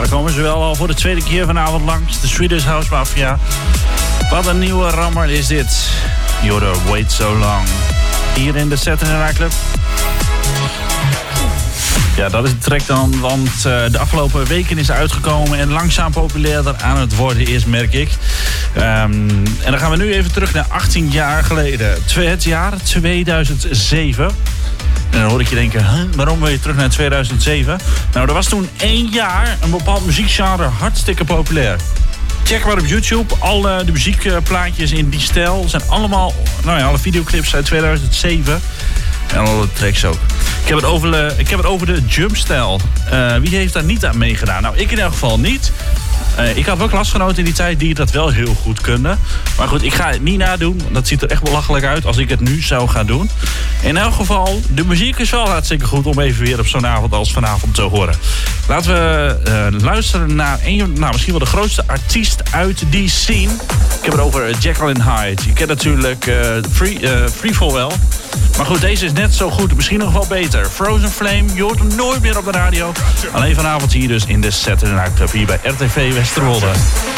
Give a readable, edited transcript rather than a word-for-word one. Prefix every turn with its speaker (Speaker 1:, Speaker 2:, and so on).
Speaker 1: komen ze wel al voor de tweede keer vanavond langs. De Swedish House Mafia. Wat een nieuwe rammer is dit. You're Wait So Long. Hier in de Saturday Night Club. Ja, dat is de track dan, want de afgelopen weken is uitgekomen en langzaam populairder aan het worden is, merk ik. En dan gaan we nu even terug naar 18 jaar geleden. Het jaar 2007. En dan hoor ik je denken, waarom wil je terug naar 2007? Nou, er was toen 1 jaar een bepaald muziekgenre hartstikke populair. Check maar op YouTube. Alle de muziekplaatjes in die stijl zijn allemaal, alle videoclips uit 2007. En alle tracks ook. Ik heb het over de jumpstijl. Wie heeft daar niet aan meegedaan? Nou, ik in elk geval niet. Ik had wel klasgenoten in die tijd die dat wel heel goed konden. Maar goed, ik ga het niet nadoen. Dat ziet er echt belachelijk uit als ik het nu zou gaan doen. In elk geval, de muziek is wel hartstikke goed om even weer op zo'n avond als vanavond te horen. Laten we luisteren naar misschien wel de grootste artiest uit die scene. Ik heb het over Jekyll and Hyde. Je kent natuurlijk Freefall wel. Maar goed, deze is net zo goed. Misschien nog wel beter. Frozen Flame, je hoort hem nooit meer op de radio. Alleen vanavond hier dus in de Saturday Night Club hier bij RTV Westerwolde.